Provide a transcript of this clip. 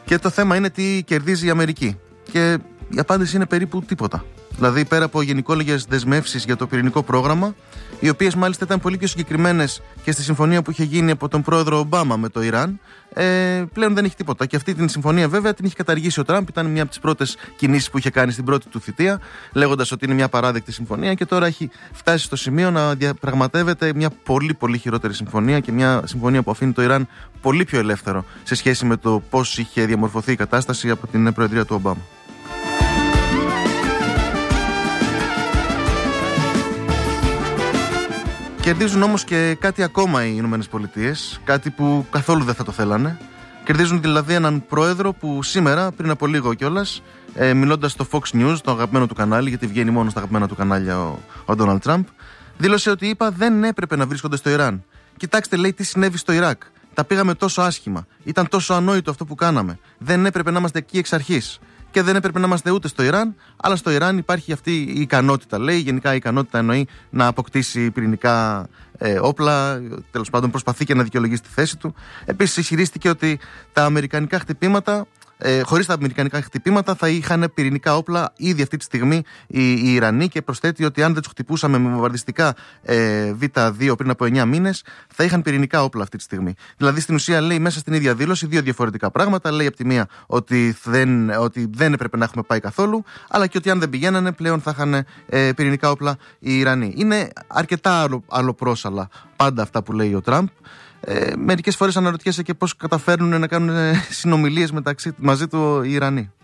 Και το θέμα είναι τι κερδίζει η Αμερική. Και η απάντηση είναι περίπου τίποτα. Δηλαδή, πέρα από γενικόλογες δεσμεύσεις για το πυρηνικό πρόγραμμα, οι οποίες μάλιστα ήταν πολύ πιο συγκεκριμένες και στη συμφωνία που είχε γίνει από τον πρόεδρο Ομπάμα με το Ιράν, πλέον δεν έχει τίποτα. Και αυτή την συμφωνία, βέβαια, την είχε καταργήσει ο Τραμπ. Ήταν μια από τις πρώτες κινήσεις που είχε κάνει στην πρώτη του θητεία, λέγοντας ότι είναι μια παράδεκτη συμφωνία. Και τώρα έχει φτάσει στο σημείο να διαπραγματεύεται μια πολύ, πολύ χειρότερη συμφωνία και μια συμφωνία που αφήνει το Ιράν πολύ πιο ελεύθερο σε σχέση με το πώς είχε διαμορφωθεί η κατάσταση από την προεδρία του Ομπάμα. Κερδίζουν όμως και κάτι ακόμα οι Ηνωμένες Πολιτείες, κάτι που καθόλου δεν θα το θέλανε. Κερδίζουν δηλαδή έναν πρόεδρο που σήμερα, πριν από λίγο κιόλας, μιλώντας στο Fox News, το αγαπημένο του κανάλι, γιατί βγαίνει μόνο στα αγαπημένα του κανάλια ο Ντόναλντ Τραμπ, δήλωσε ότι είπα δεν έπρεπε να βρίσκονται στο Ιράν. Κοιτάξτε, λέει, τι συνέβη στο Ιράκ. Τα πήγαμε τόσο άσχημα. Ήταν τόσο ανόητο αυτό που κάναμε. Δεν έπρεπε να είμαστε εκεί εξ αρχής. Και δεν έπρεπε να είμαστε ούτε στο Ιράν, αλλά στο Ιράν υπάρχει αυτή η ικανότητα, λέει. Γενικά η ικανότητα εννοεί να αποκτήσει πυρηνικά όπλα, τέλος πάντων προσπαθεί και να δικαιολογήσει τη θέση του. Επίσης ισχυρίστηκε ότι τα αμερικανικά χτυπήματα, χωρίς τα αμερικανικά χτυπήματα θα είχαν πυρηνικά όπλα ήδη αυτή τη στιγμή οι Ιρανοί, και προσθέτει ότι αν δεν τους χτυπούσαμε με βομβαρδιστικά Β2 πριν από 9 μήνες θα είχαν πυρηνικά όπλα αυτή τη στιγμή. Δηλαδή στην ουσία λέει μέσα στην ίδια δήλωση δύο διαφορετικά πράγματα. Λέει από τη μία ότι δεν έπρεπε να έχουμε πάει καθόλου, αλλά και ότι αν δεν πηγαίνανε πλέον θα είχαν πυρηνικά όπλα οι Ιρανοί. Είναι αρκετά αλλοπρόσαλα πάντα αυτά που λέει ο Τραμπ. Μερικές φορές αναρωτιέσαι και πώς καταφέρνουν να κάνουν συνομιλίες μαζί του οι Ιρανοί.